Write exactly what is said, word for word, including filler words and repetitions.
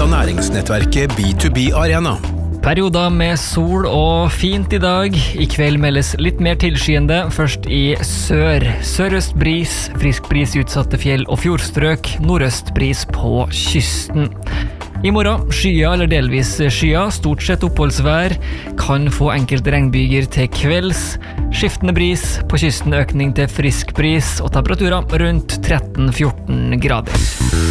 av næringsnettverket B to B Arena. Perioder med sol og fint i dag. I kveld meldes litt mer tilskyende, først i sør. Sørøst bris, frisk bris i utsatte fjell og fjordstrøk, nordøst bris på kysten. I morgen skya eller delvis skya, stort sett oppholdsvær, kan få enkelte regnbyger til kvelds. Skiftende bris, på kysten økning til frisk bris og temperaturer rundt tretten til fjorten grader.